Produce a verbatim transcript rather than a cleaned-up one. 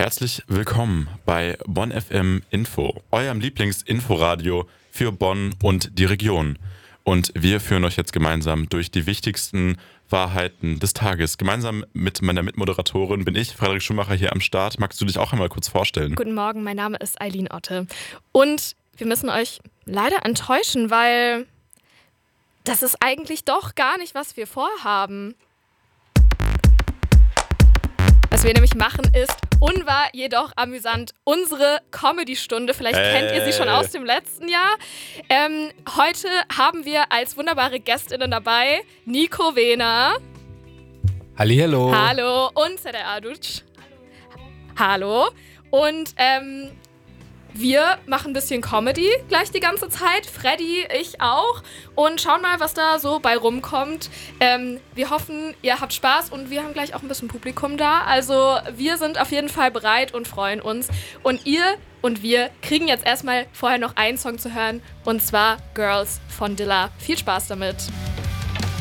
Herzlich willkommen bei Bonn F M Info, eurem Lieblingsinforadio für Bonn und die Region. Und wir führen euch jetzt gemeinsam durch die wichtigsten Wahrheiten des Tages. Gemeinsam mit meiner Mitmoderatorin bin ich, Frederik Schumacher, hier am Start. Magst du dich auch einmal kurz vorstellen? Guten Morgen, mein Name ist Eileen Otte. Und wir müssen euch leider enttäuschen, weil das ist eigentlich doch gar nicht, was wir vorhaben. Was wir nämlich machen ist, unwahr, jedoch amüsant, unsere Comedy-Stunde. Vielleicht äh. kennt ihr sie schon aus dem letzten Jahr. Ähm, heute haben wir als wunderbare GästInnen dabei Nico Wehner. Hallihallo. Hallo. Und Serdar Aduc. Hallo. Und ähm, wir machen ein bisschen Comedy gleich die ganze Zeit. Freddy, ich auch. Und schauen mal, was da so bei rumkommt. Ähm, wir hoffen, ihr habt Spaß und wir haben gleich auch ein bisschen Publikum da. Also wir sind auf jeden Fall bereit und freuen uns. Und ihr und wir kriegen jetzt erstmal vorher noch einen Song zu hören. Und zwar Girls von Dilla. Viel Spaß damit.